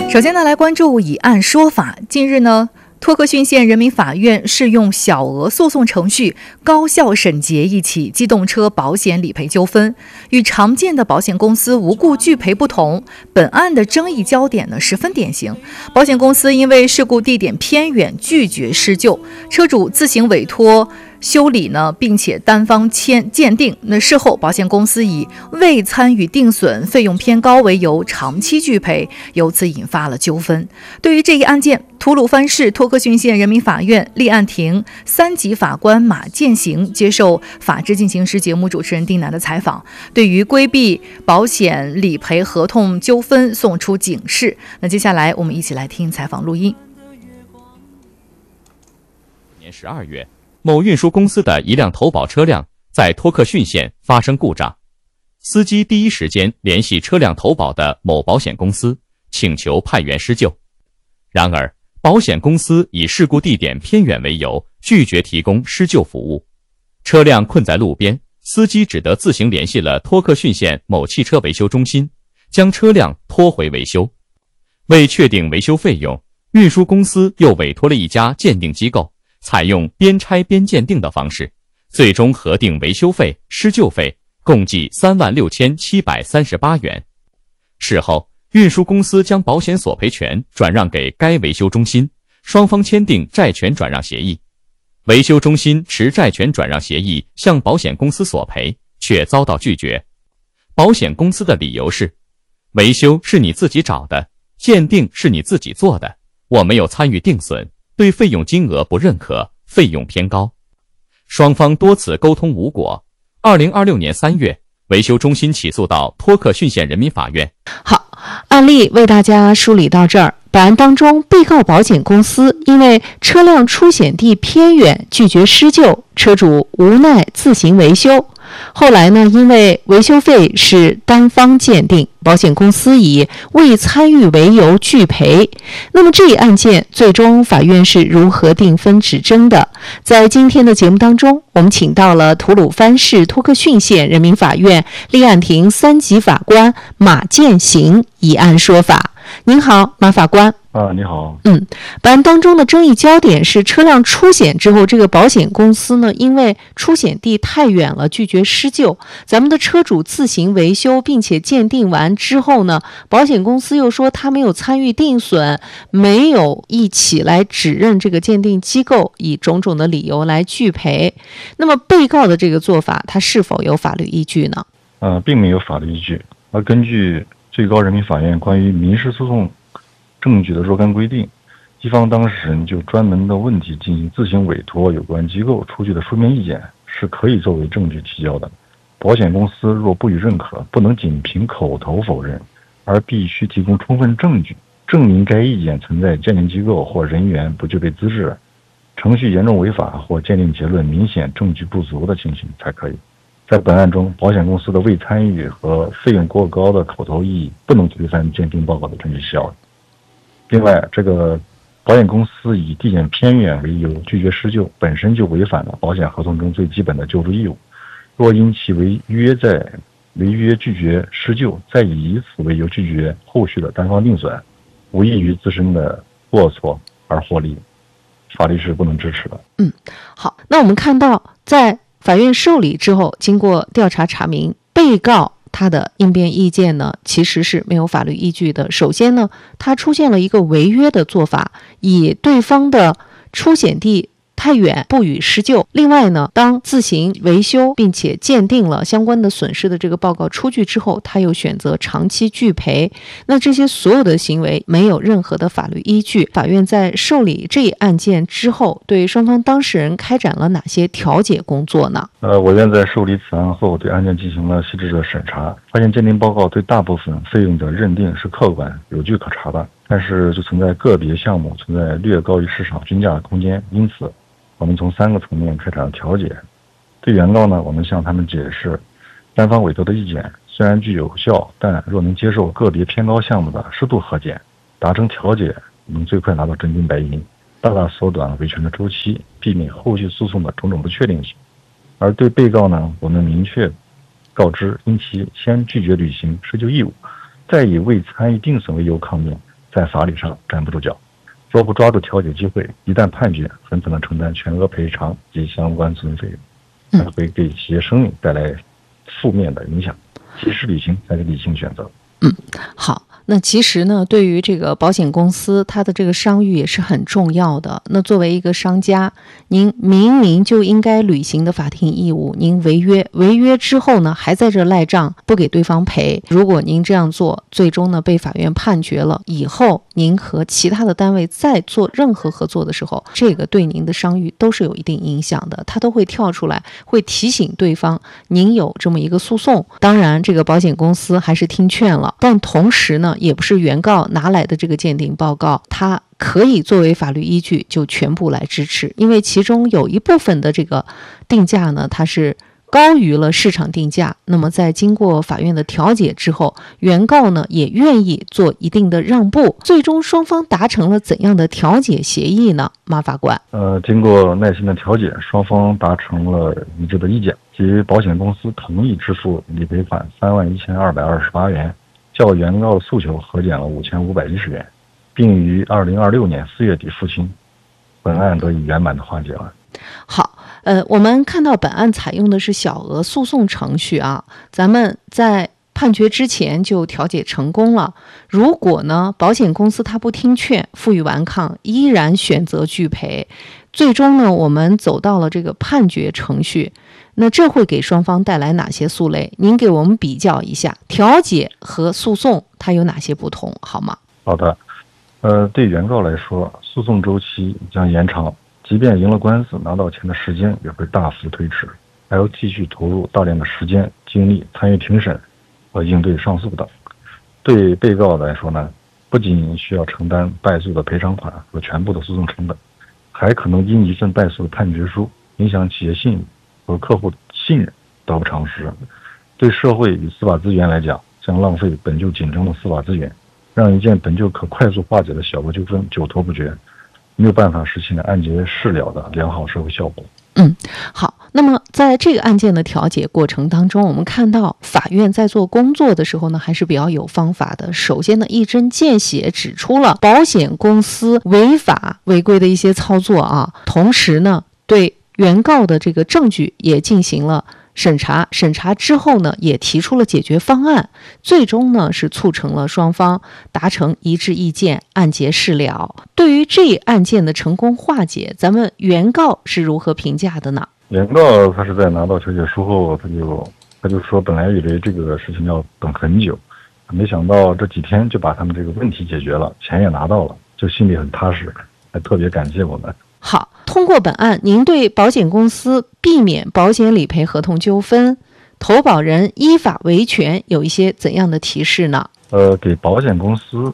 首先呢，来关注以案说法。近日呢，托克逊县人民法院适用小额诉讼程序高效审结一起机动车保险理赔纠纷。与常见的保险公司无故拒赔不同，本案的争议焦点呢十分典型。保险公司因为事故地点偏远拒绝施救，车主自行委托修理呢，并且单方鉴定。那事后保险公司以未参与定损、费用偏高为由长期拒赔，由此引发了纠纷。对于这一案件，吐鲁番市托克逊县人民法院立案庭3级法官马建行接受《法治进行时》节目主持人丁楠的采访，对于规避保险理赔合同纠纷送出警示。那接下来我们一起来听采访录音。 年12月，某运输公司的一辆投保车辆在托克逊县发生故障，司机第一时间联系车辆投保的某保险公司，请求派员施救。然而，保险公司以事故地点偏远为由，拒绝提供施救服务。车辆困在路边，司机只得自行联系了托克逊县某汽车维修中心，将车辆拖回维修。为确定维修费用，运输公司又委托了一家鉴定机构，采用边拆边鉴定的方式，最终核定维修费、施救费共计36738元。事后，运输公司将保险索赔权转让给该维修中心，双方签订债权转让协议。维修中心持债权转让协议向保险公司索赔，却遭到拒绝。保险公司的理由是，维修是你自己找的，鉴定是你自己做的，我没有参与定损，对费用金额不认可，费用偏高。双方多次沟通无果。2026年3月，维修中心起诉到托克逊县人民法院。 好，案例为大家梳理到这儿。本案当中，被告保险公司因为车辆出险地偏远拒绝施救，车主无奈自行维修。后来呢，因为维修费是单方鉴定，保险公司以未参与为由拒赔。那么这一案件最终法院是如何定分指争的？在今天的节目当中，我们请到了吐鲁番市托克逊县人民法院立案庭3级法官马建行以案说法。您好，马法官。 你好。 本案当中的争议焦点是车辆出险之后，这个保险公司呢，因为出险地太远了，拒绝施救。咱们的车主自行维修，并且鉴定完之后呢，保险公司又说他没有参与定损，没有一起来指认这个鉴定机构，以种种的理由来拒赔。那么被告的这个做法，他是否有法律依据呢？ 并没有法律依据。而根据最高人民法院关于民事诉讼证据的若干规定，一方当事人就专门的问题进行自行委托有关机构出具的书面意见，是可以作为证据提交的。保险公司若不予认可，不能仅凭口头否认，而必须提供充分证据，证明该意见存在鉴定机构或人员不具备资质、程序严重违法或鉴定结论明显证据不足的情形才可以。在本案中，保险公司的未参与和费用过高的口头异议不能推翻鉴定报告的证据效力。另外，这个保险公司以地点偏远为由拒绝施救，本身就违反了保险合同中最基本的救助义务。若因其违约拒绝施救，再以此为由拒绝后续的单方定损，无异于自身的过错而获利，法律是不能支持的。 好，那我们看到在法院受理之后，经过调查查明，被告他的应辩意见呢，其实是没有法律依据的。首先呢，他出现了一个违约的做法，以对方的出险地太远不予施救。另外呢，当自行维修并且鉴定了相关的损失的这个报告出具之后，他又选择长期拒赔。那这些所有的行为没有任何的法律依据。法院在受理这一案件之后，对双方当事人开展了哪些调解工作呢？ 我院在受理此案后，对案件进行了细致的审查，发现鉴定报告对大部分费用的认定是客观有据可查的，但是就存在个别项目存在略高于市场均价的空间，因此我们从3个层面开展了调解。对原告呢，我们向他们解释，单方委托的意见虽然具有效，但若能接受个别偏高项目的适度核检，达成调解，能最快拿到真金白银，大大缩短了维权的周期，避免后续诉讼的种种不确定性。而对被告呢，我们明确告知，因其先拒绝履行施救义务，再以未参与定损为由抗辩， 在法理上站不住脚。若不抓住调解机会，一旦判决，很可能承担全额赔偿及相关诉讼费用，会给企业生命带来负面的影响。及时履行才是理性选择。 好。那其实呢，对于这个保险公司，它的这个商誉也是很重要的。那作为一个商家，您明明就应该履行的法定义务，您违约之后呢，还在这赖账，不给对方赔。如果您这样做，最终呢被法院判决了，以后您和其他的单位再做任何合作的时候，这个对您的商誉都是有一定影响的。他都会跳出来，会提醒对方您有这么一个诉讼。当然，这个保险公司还是听劝了，但同时呢，也不是原告拿来的这个鉴定报告，它可以作为法律依据就全部来支持，因为其中有一部分的这个定价呢，它是高于了市场定价。那么在经过法院的调解之后，原告呢也愿意做一定的让步。最终双方达成了怎样的调解协议呢？马法官， 经过耐心的调解，双方达成了一致的意见，即保险公司同意支付理赔款31228元，较原告的诉求核减了5510元，并于2026年4月底付清，本案得以圆满的化解了。 好，我们看到本案采用的是小额诉讼程序啊，咱们在判决之前就调解成功了。如果呢，保险公司他不听劝，负隅顽抗，依然选择拒赔，最终呢，我们走到了这个判决程序，那这会给双方带来哪些诉累？您给我们比较一下，调解和诉讼它有哪些不同，好吗？ 好的，对原告来说，诉讼周期将延长，即便赢了官司，拿到钱的时间也会大幅推迟，还要继续投入大量的时间精力参与庭审和应对上诉等。对被告来说呢，不仅需要承担败诉的赔偿款和全部的诉讼成本，还可能因一份败诉的判决书影响企业信誉和客户的信任，得不偿失。对社会与司法资源来讲，将浪费本就紧张的司法资源，让一件本就可快速化解的小额纠纷久拖不决，没有办法实现案结事了的良好社会效果。 好，那么在这个案件的调解过程当中，我们看到法院在做工作的时候呢，还是比较有方法的。首先呢，一针见血指出了保险公司违法违规的一些操作啊，同时呢，对原告的这个证据也进行了审查之后呢，也提出了解决方案，最终呢是促成了双方达成一致意见，案结事了。对于这一案件的成功化解，咱们原告是如何评价的呢？ 原告他是在拿到调解书后，他就说，本来以为这个事情要等很久，没想到这几天就把他们这个问题解决了，钱也拿到了，就心里很踏实，还特别感谢我们。 好，通过本案，您对保险公司避免保险理赔合同纠纷、投保人依法维权有一些怎样的提示呢？ 给保险公司，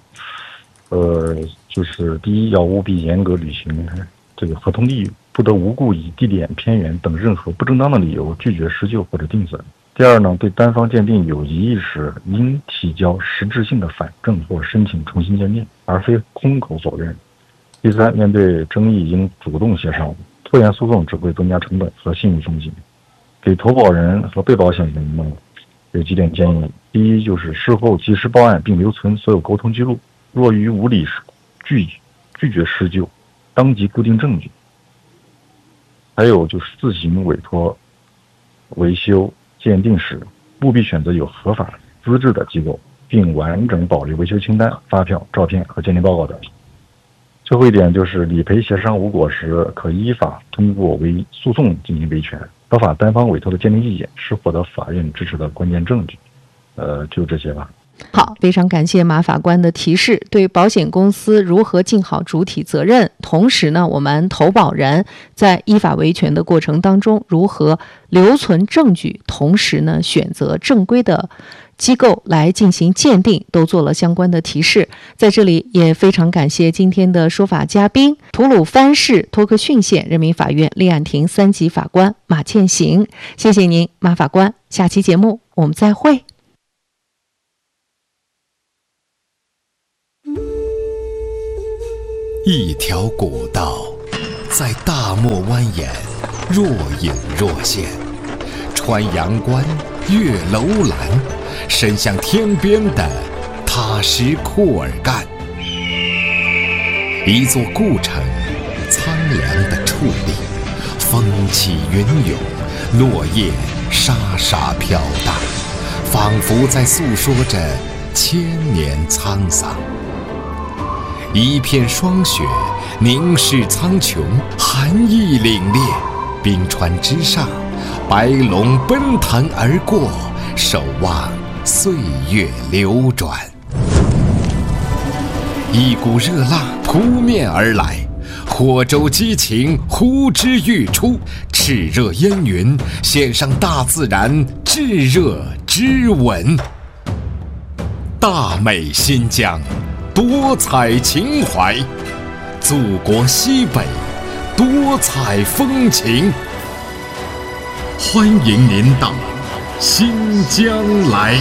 就是第一，要务必严格履行这个合同义务，不得无故以地点偏远等任何不正当的理由拒绝施救或者定损。第二呢，对单方鉴定有异议时，应提交实质性的反证或申请重新鉴定，而非空口否认。第三，面对争议应主动协商，拖延诉讼只会增加成本和信誉风险。给投保人和被保险人呢有几点建议：第一，就是事后及时报案并留存所有沟通记录，若于无理拒绝施救，当即固定证据。还有就是自行委托维修鉴定时，务必选择有合法资质的机构，并完整保留维修清单、发票、照片和鉴定报告等。最后一点就是理赔协商无果时，可依法通过诉讼进行维权。合法单方委托的鉴定意见是获得法院支持的关键证据。就这些吧。 好，非常感谢马法官的提示，对保险公司如何尽好主体责任，同时呢，我们投保人在依法维权的过程当中如何留存证据，同时呢，选择正规的机构来进行鉴定，都做了相关的提示。在这里也非常感谢今天的说法嘉宾，吐鲁番市托克逊县人民法院立案庭3级法官马倩行。谢谢您，马法官。下期节目我们再会。 一条古道在大漠蜿蜒，若隐若现，穿阳关，越楼兰，伸向天边的踏实库尔干。 一座故城苍凉的矗立，风起云涌，落叶沙沙飘荡，仿佛在诉说着千年沧桑。一片霜雪凝视苍穹，寒意凛冽，冰川之上，白龙奔腾而过，守望岁月流转。一股热浪扑面而来，火舟激情呼之欲出，炽热烟云献上大自然炙热之吻。大美新疆，多彩情怀，祖国西北，多彩风情。欢迎您到新疆来。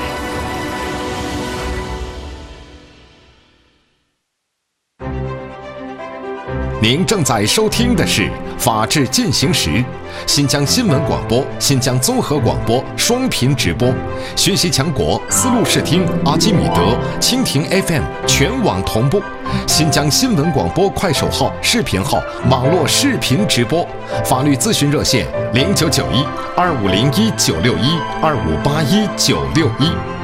您正在收听的是《法治进行时》，新疆新闻广播、新疆综合广播双频直播，学习强国丝路视听、阿基米德、蜻蜓 FM 全网同步。新疆新闻广播快手号、视频号网络视频直播，法律咨询热线099125019612581961。